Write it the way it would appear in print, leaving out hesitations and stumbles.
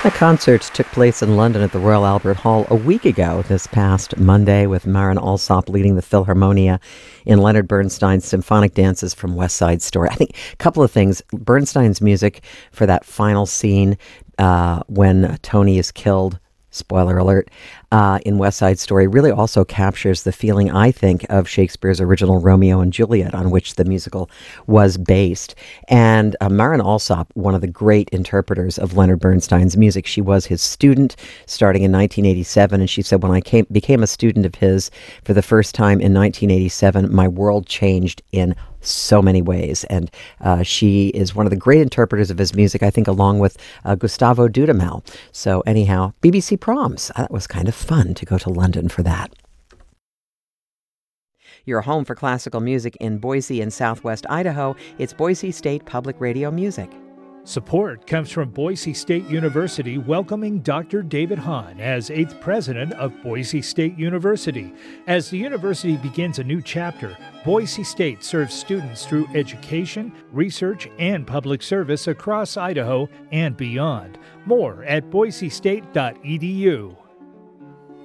A concert took place in London at the Royal Albert Hall a week ago, this past Monday, with Marin Alsop leading the Philharmonia in Leonard Bernstein's symphonic dances from West Side Story. I think a couple of things. Bernstein's music for that final scene when Tony is killed, spoiler alert, in West Side Story really also captures the feeling, I think, of Shakespeare's original Romeo and Juliet, on which the musical was based. And Marin Alsop, one of the great interpreters of Leonard Bernstein's music, she was his student starting in 1987, and she said, when I became a student of his for the first time in 1987, my world changed in so many ways. And she is one of the great interpreters of his music, I think, along with Gustavo Dudamel. So anyhow, BBC Proms. That was kind of fun to go to London for that. Your home for classical music in Boise and Southwest Idaho. It's Boise State Public Radio Music. Support comes from Boise State University, welcoming Dr. David Hahn as 8th president of Boise State University. As the university begins a new chapter, Boise State serves students through education, research, and public service across Idaho and beyond. More at boisestate.edu.